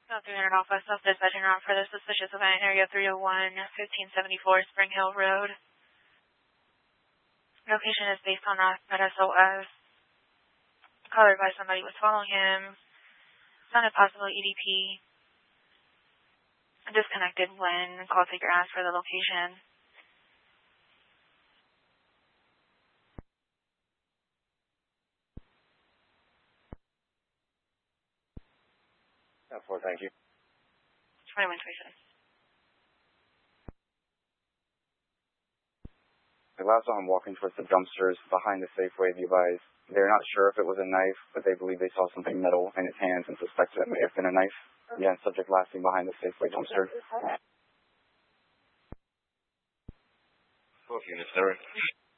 About 300 Alpha, self-dispatching around for the suspicious event, area 301, 1574 Spring Hill Road. Location is based on at SOS. Caller advised somebody was following him. Sounded possible EDP. Disconnected when call taker asked for the location. That's 4, thank you. 2127. The last one I'm walking towards the dumpsters behind the Safeway device. They're not sure if it was a knife, but they believe they saw something metal in his hands and suspect it may have been a knife. Again, subject last seen behind the Safeway dumpster. 12 units, sir.